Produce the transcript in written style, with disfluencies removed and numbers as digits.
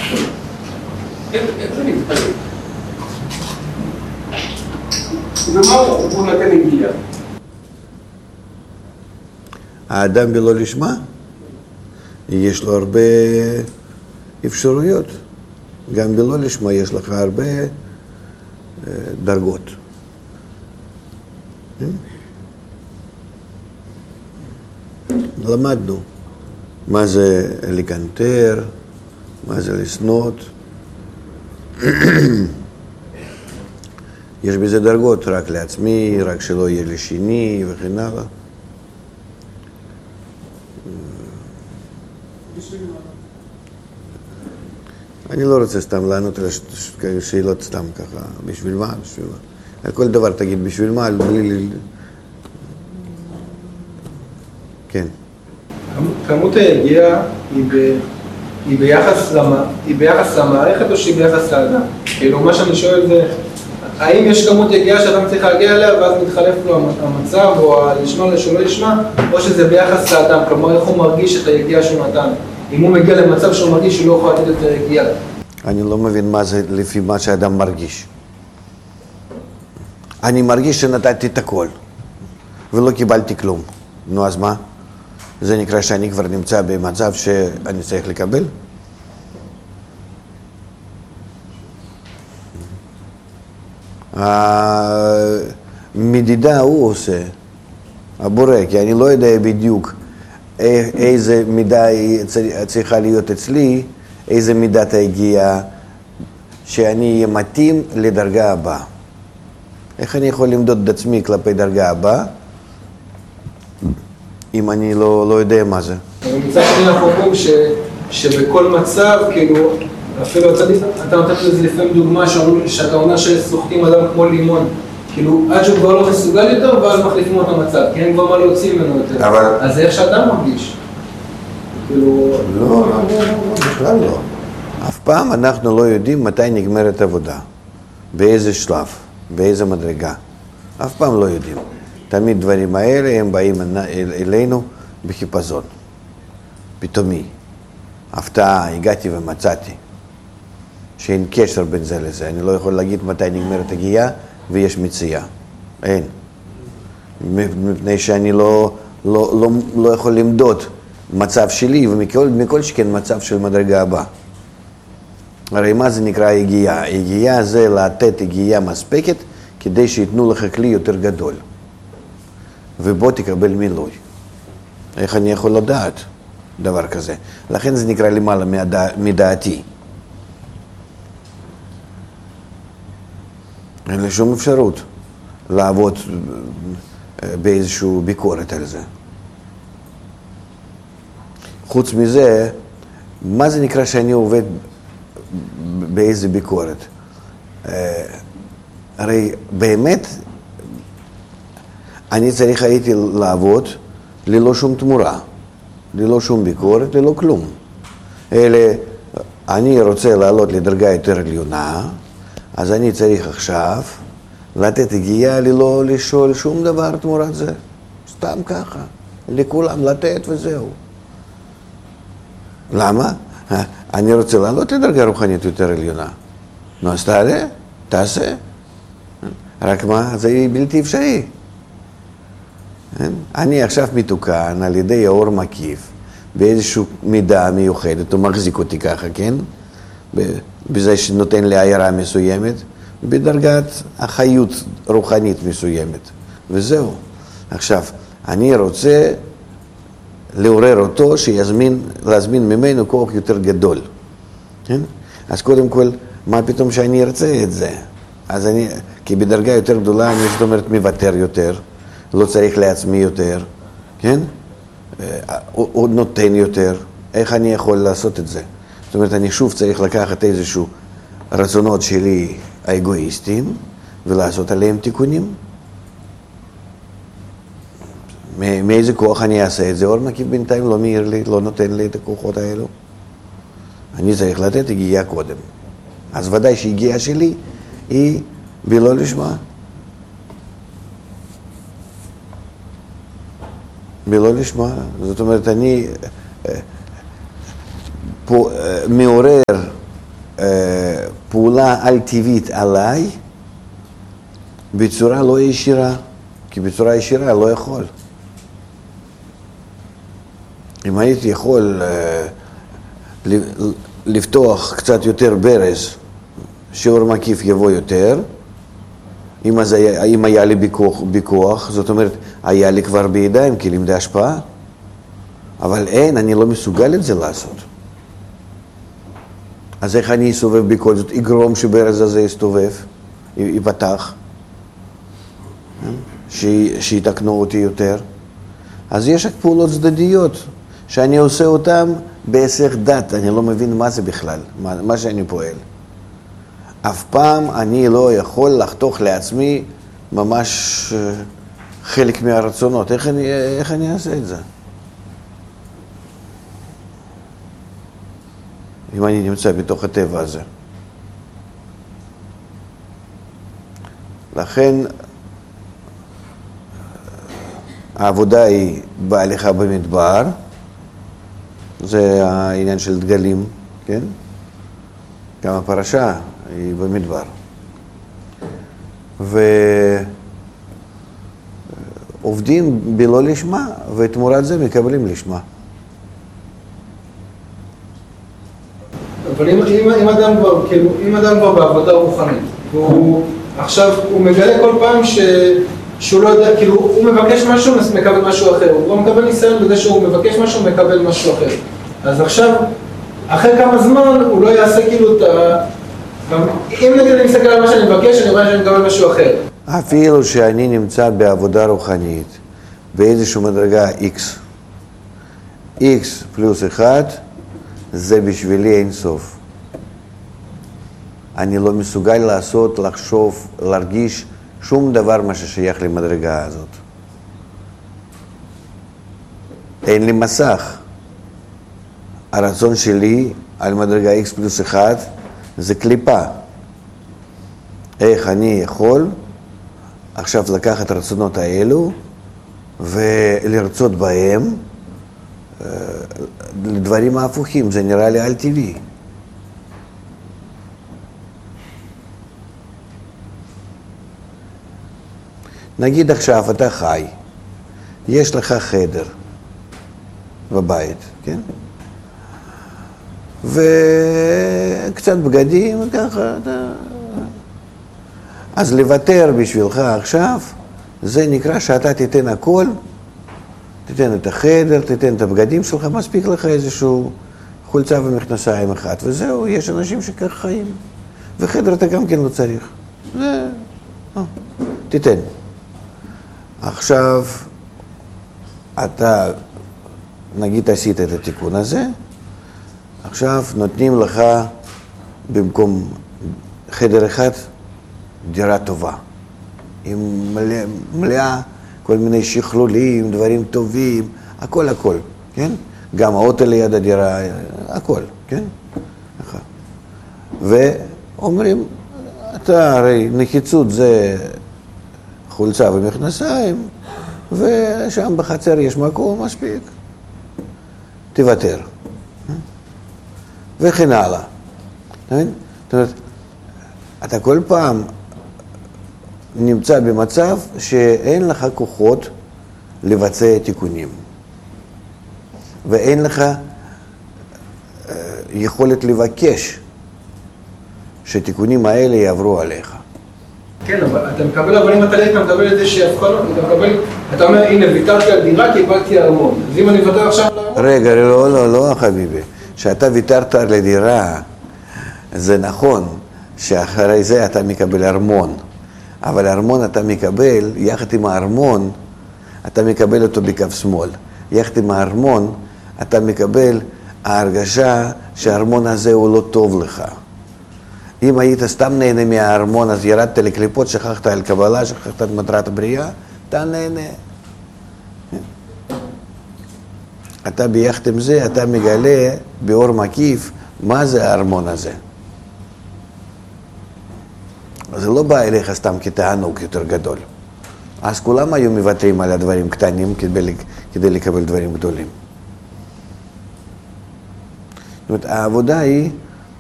איך זה מתפלג? ומה הוא נתן הגיע? האדם בלא לשמה, יש לו הרבה אפשרויות. גם בלא לשמה יש לך הרבה דרגות. למדנו מה זה לקנטר, מה זה לסנות. יש בזה דרגות, רק לעצמי, רק שלא יהיה לשני וכן הלאה. אני לא רוצה סתם לענות על שאלות סתם ככה, בשביל מה? בשביל מה? על כל דבר תגיד, בשביל מה? בלי... כן. כמות היגיעה היא ביחס למערכת או שהיא ביחס לאדם? כאילו מה שאני שואל זה, האם יש כמות יגיעה שאדם צריך להגיע אליה ואז מתחלף לו המצב או לשמה לשלא לשמה, או שזה ביחס לאדם, כלומר איך הוא מרגיש את היגיעה שהוא נתן? אם הוא מגיע למצב שהוא מרגיש שהוא לא יכול לתת את היגיעה. אני לא מבין מה זה לפי מה שאדם מרגיש. אני מרגיש שנתתי את הכל ולא קיבלתי כלום. נו אז מה? זה נקרא שאני כבר נמצא במצב שאני צריך לקבל? המדידה הוא עושה, הבורא, כי אני לא יודע בדיוק איזה מידה צריכה להיות אצלי, איזה מידת ההגיעה שאני אהיה מתאים לדרגה הבאה. איך אני יכול למדוד את עצמי כלפי דרגה הבאה, אם אני לא יודע מה זה? מצד שני אנחנו אומרים שבכל מצב, כאילו, אפילו אתה נותן לזה לפעמים דוגמה שאתה עונה שסוחטים אדם כמו לימון, כאילו עד שהוא כבר לא מסוגל יותר ואז מחליפים אותו מצב, כי אין כבר מה להוציא ממנו יותר. אז זה איך שאתה מרגיש. לא, בכלל לא. אף פעם אנחנו לא יודעים מתי נגמרת עבודה, באיזה שלב, באיזה מדרגה. אף פעם לא יודעים. תמיד דברים האלה הם באים אלינו בחיפזון, פתאומי. הפתעה, הגעתי ומצאתי שאין קשר בין זה לזה. אני לא יכול להגיד מתי נגמרת הגיעה ויש מציאה. אין. מפני שאני לא יכול למדוד מצב שלי ומכל שכן מצב של מדרגה הבאה. הרי מה זה נקרא הגיעה? הגיעה זה לתת הגיעה מספקת כדי שיתנו לך כלי יותר גדול. ובוא תקבל מילוי. איך אני יכול לדעת דבר כזה? לכן זה נקרא למעלה מדעתי. אין לי שום אפשרות לעבוד באיזושהי ביקורת על זה. חוץ מזה, מה זה נקרא שאני עובד באיזה ביקורת? הרי באמת אני צריך הייתי לעבוד ללא שום תמורה, ללא שום ביקורת, ללא כלום. אלא אני רוצה לעלות לדרגה יותר עליונה, אז אני צריך עכשיו לתת הגיעה ללא לשאול שום דבר תמורת זה. סתם ככה, לכולם לתת וזהו. למה? אני רוצה לעלות לדרגה רוחנית יותר עליונה. נו, אז תעשה. רק מה, זה בלתי אפשרי. אני עכשיו מתוקן על ידי האור מקיף, באיזושהי מידה מיוחדת, הוא מחזיק אותי ככה, כן? בזה שנותן לי עיירה מסוימת, בדרגת החיות רוחנית מסוימת. וזהו. עכשיו, אני רוצה לעורר אותו, להזמין ממנו כוח יותר גדול. כן? אז קודם כל, מה פתאום שאני ארצה את זה? אז אני, כי בדרגה יותר גדולה, אני זאת אומרת מוותר יותר, לא צריך לעצמי יותר, כן? הוא נותן יותר. איך אני יכול לעשות את זה? זאת אומרת, אני שוב צריך לקחת איזשהו רצונות שלי האגואיסטיים, ולעשות עליהם תיקונים. מאיזה כוח אני אעשה את זה? אור מקיף בינתיים לא מאיר לי, לא נותן לי את הכוחות האלו. אני צריך לתת הגיעה קודם. אז ודאי שהגיעה שלי היא בלא לשמה. בלא לשמה. זאת אומרת, אני פה מעורר פעולה על טבעית עליי בצורה לא ישירה, כי בצורה ישירה לא יכול. אם הייתי יכול לפתוח קצת יותר ברז, שיעור מקיף יבוא יותר, אם היה לי בכוח, זאת אומרת, היה לי כבר בידיים כלים להשפעה, אבל אין, אני לא מסוגל את זה לעשות. אז איך אני אסובב בכל זאת? יגרום שברז הזה יסתובב, ייפתח, שיתקנו אותי יותר. אז יש פעולות צדדיות שאני עושה אותן בהיסח דת, אני לא מבין מה זה בכלל, מה שאני פועל. אף פעם אני לא יכול לחתוך לעצמי ממש חלק מהרצונות. איך אני אעשה את זה? אם אני נמצא בתוך הטבע הזה. לכן העבודה היא בהליכה במדבר, זה העניין של דגלים, כן? גם הפרשה היא במדבר. ועובדים בלא לשמה, ותמורת זה מקבלים לשמה. אבל אם אדם כבר, כאילו, אם אדם כבר בעבודה רוחנית, והוא עכשיו, הוא מגלה כל פעם שהוא לא יודע, כאילו, הוא מבקש משהו, מקבל משהו אחר, הוא לא מקבל ניסיון בזה שהוא מבקש משהו, מקבל משהו אחר. אז עכשיו, אחרי כמה זמן, הוא לא יעשה כאילו את ה... אם נגיד אני מסתכל על מה שאני מבקש, אני רואה שאני מקבל משהו אחר. אפילו שאני נמצא בעבודה רוחנית, באיזושהי מדרגה X, X פלוס 1, זה בשבילי אין סוף. אני לא מסוגל לעשות, לחשוב, להרגיש שום דבר מה ששייך למדרגה הזאת. אין לי מסך. הרצון שלי על מדרגה X פלוס 1 זה קליפה. איך אני יכול עכשיו לקחת את הרצונות האלו ולרצות בהם לדברים ההפוכים, זה נראה לי על טבעי. נגיד עכשיו אתה חי, יש לך חדר בבית, כן? וקצת בגדים, ככה, אז לוותר בשבילך עכשיו, זה נקרא שאתה תיתן הכל, תיתן את החדר, תיתן את הבגדים שלך, מספיק לך איזשהו חולצה ומכנסיים אחת, וזהו, יש אנשים שכך חיים. וחדר אתה גם כן לא צריך. זה, תיתן. עכשיו, אתה, נגיד עשית את התיקון הזה, עכשיו נותנים לך במקום חדר אחד דירה טובה, עם מלאה כל מיני שכלולים, דברים טובים, הכל, כן? גם האוטו ליד הדירה, הכל, כן? ואומרים, אתה הרי נחיצות זה חולצה ומכנסיים, ושם בחצר יש מקום מספיק, תוותר. וכן הלאה. זאת אומרת, אתה כל פעם נמצא במצב שאין לך כוחות לבצע תיקונים. ואין לך יכולת לבקש שתיקונים האלה יעברו עליך. כן, אבל אתה מקבל, אבל אם אתה לא מקבל את זה שאף אחד לא, אתה אומר, הנה, ויתרתי על דירה, קיבלתי ארמון. אז אם אני ויתר עכשיו על ארמון? רגע, לא, חביבי. שאתה ויתרת על הדירה, זה נכון שאחרי זה אתה מקבל ארמון. אבל הארמון אתה מקבל, יחד עם הארמון, אתה מקבל אותו בכף שמאל. יחד עם הארמון, אתה מקבל ההרגשה שהארמון הזה הוא לא טוב לך. אם היית סתם נהנה מהארמון, אז ירדת לקליפות, שכחת על קבלה, שכחת את מטרת הבריאה, אתה נהנה. אתה ביחד עם זה, אתה מגלה באור מקיף מה זה הארמון הזה. זה לא בא אליך סתם כתענוג יותר גדול. אז כולם היו מוותרים על הדברים קטנים כדי לקבל דברים גדולים. זאת אומרת, העבודה היא